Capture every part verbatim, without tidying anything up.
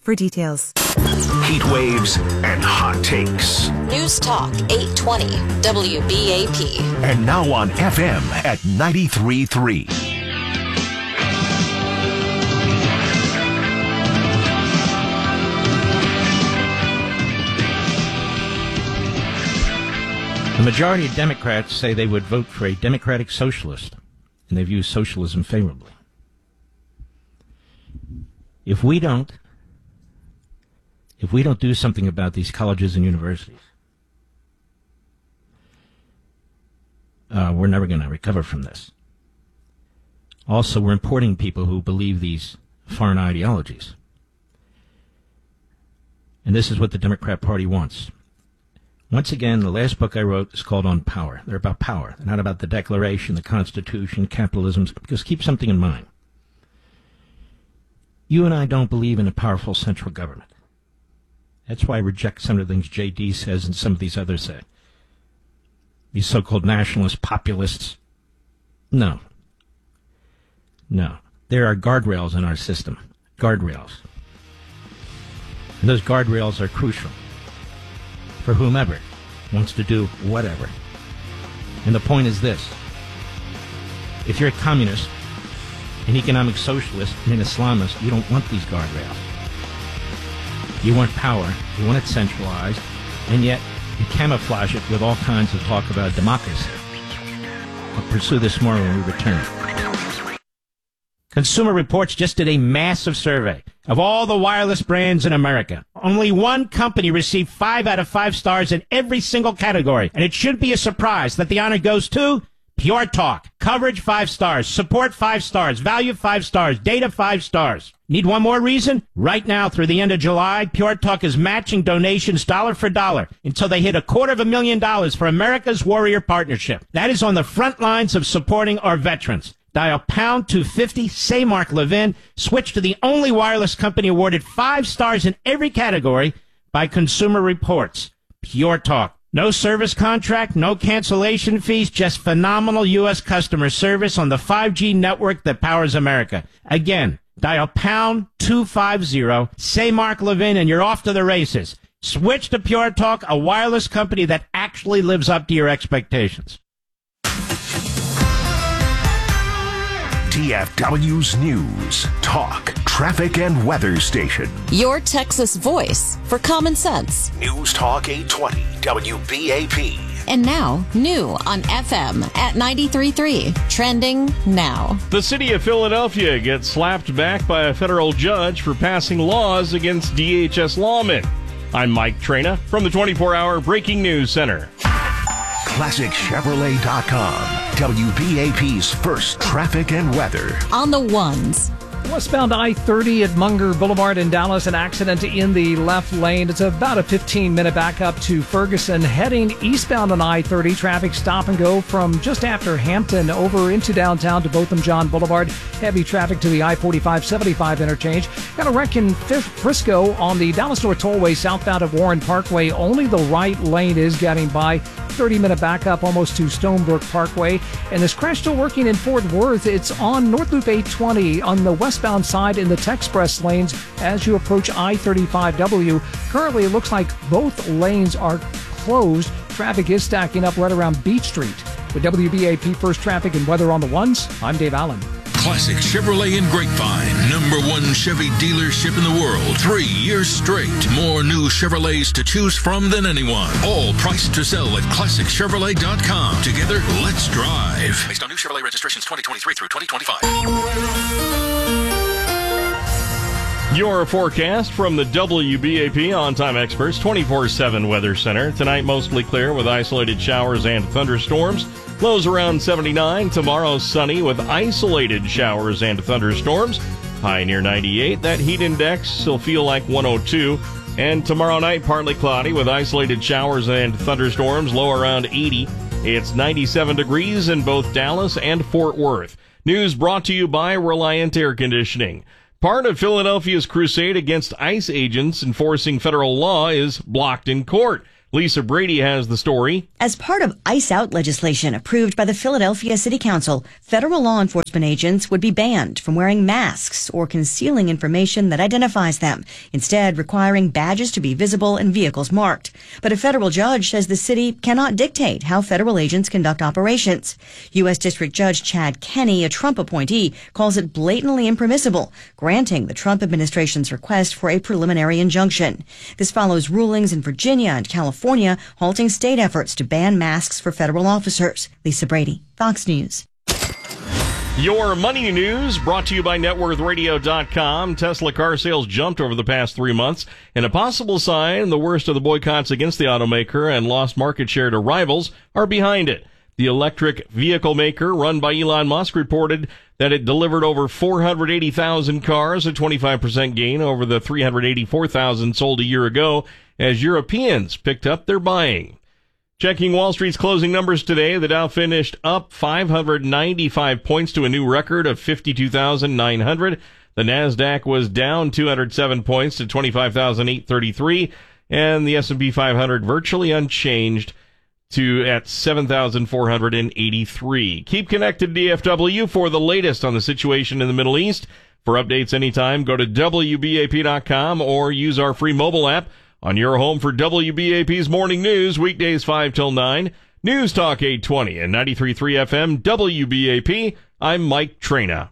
for details. Heat waves and hot takes. News Talk eight twenty W B A P. And now on F M at ninety-three point three. The majority of Democrats say they would vote for a democratic socialist, and they view socialism favorably. If we don't, if we don't do something about these colleges and universities, uh, we're never going to recover from this. Also, we're importing people who believe these foreign ideologies. And this is what the Democrat Party wants. Once again, the last book I wrote is called On Power. They're about power. They're not about the Declaration, the Constitution, capitalism, because keep something in mind. You and I don't believe in a powerful central government. That's why I reject some of the things J D says and some of these others say. These so-called nationalist populists. No. No. There are guardrails in our system. Guardrails. And those guardrails are crucial for whomever wants to do whatever. And the point is this. If you're a communist, an economic socialist, and an Islamist, you don't want these guardrails. You want power, you want it centralized, and yet you camouflage it with all kinds of talk about democracy. I'll pursue this more when we return. Consumer Reports just did a massive survey of all the wireless brands in America. Only one company received five out of five stars in every single category. And it shouldn't be a surprise that the honor goes to Pure Talk. Coverage, five stars. Support, five stars. Value, five stars. Data, five stars. Need one more reason? Right now, through the end of July, Pure Talk is matching donations dollar for dollar until they hit a quarter of a million dollars for America's Warrior Partnership. That is on the front lines of supporting our veterans. Dial pound two fifty, say Mark Levin, switch to the only wireless company awarded five stars in every category by Consumer Reports. Pure Talk. No service contract, no cancellation fees, just phenomenal U S customer service on the five G network that powers America. Again, dial pound two fifty, say Mark Levin, and you're off to the races. Switch to Pure Talk, a wireless company that actually lives up to your expectations. T F W's News, Talk, Traffic and Weather Station. Your Texas voice for common sense. News Talk eight twenty W B A P. And now, new on F M at ninety-three point three. Trending now. The city of Philadelphia gets slapped back by a federal judge for passing laws against D H S lawmen. I'm Mike Trena from the twenty-four hour Breaking News Center. Classic Chevrolet dot com. W B A P's first traffic and weather. On the ones. Westbound I thirty at Munger Boulevard in Dallas, an accident in the left lane. It's about a fifteen-minute backup to Ferguson. Heading eastbound on I thirty, traffic stop and go from just after Hampton over into downtown to Botham John Boulevard. Heavy traffic to the I forty-five seventy-five interchange. Got a wreck in Frisco on the Dallas North Tollway southbound of Warren Parkway. Only the right lane is getting by. thirty-minute backup almost to Stonebrook Parkway. And this crash still working in Fort Worth. It's on North Loop eight twenty on the westbound side in the Texpress lanes as you approach I thirty-five W. Currently, it looks like both lanes are closed. Traffic is stacking up right around Beach Street. With W B A P First Traffic and Weather on the Ones, I'm Dave Allen. Classic Chevrolet in Grapevine. Number one Chevy dealership in the world. Three years straight. More new Chevrolets to choose from than anyone. All priced to sell at classic chevrolet dot com. Together, let's drive. Based on new Chevrolet registrations twenty twenty-three through twenty twenty-five. Your forecast from the W B A P On-Time Experts twenty-four seven Weather Center. Tonight, mostly clear with isolated showers and thunderstorms. Lows around seventy-nine. Tomorrow, sunny with isolated showers and thunderstorms. High near ninety-eight. That heat index will feel like one oh two. And tomorrow night, partly cloudy with isolated showers and thunderstorms. Low around eighty. It's ninety-seven degrees in both Dallas and Fort Worth. News brought to you by Reliant Air Conditioning. Part of Philadelphia's crusade against ICE agents enforcing federal law is blocked in court. Lisa Brady has the story. As part of ICE Out legislation approved by the Philadelphia City Council, federal law enforcement agents would be banned from wearing masks or concealing information that identifies them, instead requiring badges to be visible and vehicles marked. But a federal judge says the city cannot dictate how federal agents conduct operations. U S District Judge Chad Kenney, a Trump appointee, calls it blatantly impermissible, granting the Trump administration's request for a preliminary injunction. This follows rulings in Virginia and California halting state efforts to ban masks for federal officers. Lisa Brady, Fox News. Your money news brought to you by net worth radio dot com. Tesla car sales jumped over the past three months, and a possible sign the worst of the boycotts against the automaker and lost market share to rivals are behind it. The electric vehicle maker, run by Elon Musk, reported that it delivered over four hundred eighty thousand cars, a twenty-five percent gain over the three hundred eighty-four thousand sold a year ago, as Europeans picked up their buying. Checking Wall Street's closing numbers today, the Dow finished up five hundred ninety-five points to a new record of fifty-two thousand nine hundred. The Nasdaq was down two hundred seven points to twenty-five thousand eight hundred thirty-three, and the S and P five hundred virtually unchanged to at seven thousand four hundred eighty-three. Keep connected to D F W for the latest on the situation in the Middle East. For updates anytime, go to W B A P dot com or use our free mobile app on your home for W B A P's Morning News, weekdays five till nine. News Talk eight twenty and ninety-three point three F M W B A P. I'm Mike Trina.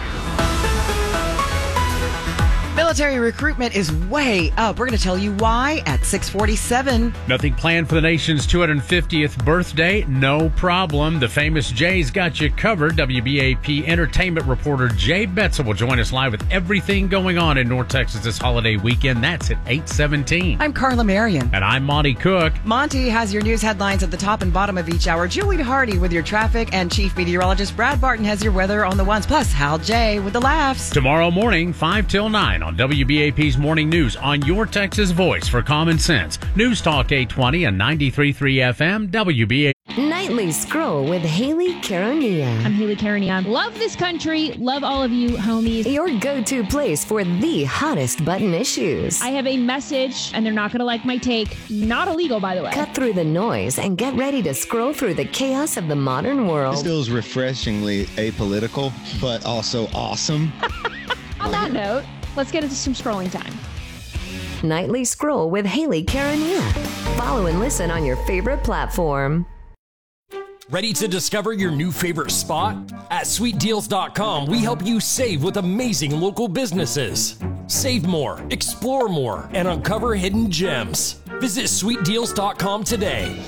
Military recruitment is way up. We're going to tell you why at six forty-seven. Nothing planned for the nation's two hundred fiftieth birthday? No problem. The famous Jay's got you covered. W B A P entertainment reporter Jay Betzel will join us live with everything going on in North Texas this holiday weekend. That's at eight seventeen. I'm Carla Marion. And I'm Monty Cook. Monty has your news headlines at the top and bottom of each hour. Julie Hardy with your traffic, and Chief Meteorologist Brad Barton has your weather on the ones. Plus, Hal J with the laughs. Tomorrow morning, five till nine on W B A P's Morning News on your Texas voice for common sense. News Talk eight twenty and ninety-three point three F M W B A P. Nightly Scroll with Haley Caronia. I'm Haley Caronia. Love this country. Love all of you, homies. Your go-to place for the hottest button issues. I have a message, and they're not going to like my take. Not illegal, by the way. Cut through the noise and get ready to scroll through the chaos of the modern world. This feels refreshingly apolitical, but also awesome. On that note, let's get into some scrolling time. Nightly Scroll with Haley Caronia. Follow and listen on your favorite platform. Ready to discover your new favorite spot? At sweet deals dot com, we help you save with amazing local businesses. Save more, explore more, and uncover hidden gems. Visit sweet deals dot com today.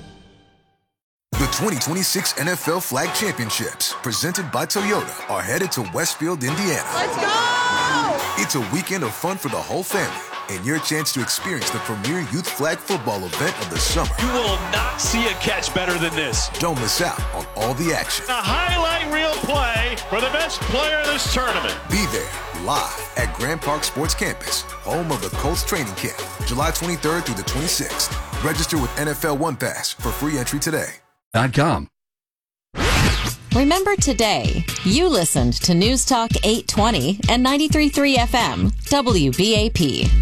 The twenty twenty-six N F L Flag Championships, presented by Toyota, are headed to Westfield, Indiana. Let's go! It's a weekend of fun for the whole family, and your chance to experience the premier youth flag football event of the summer. You will not see a catch better than this. Don't miss out on all the action. A highlight reel play for the best player in this tournament. Be there, live at Grand Park Sports Campus, home of the Colts training camp, July twenty-third through the twenty-sixth. Register with N F L One Pass for free entry today. .com. Remember today, you listened to News Talk eight twenty and ninety-three point three F M, W B A P.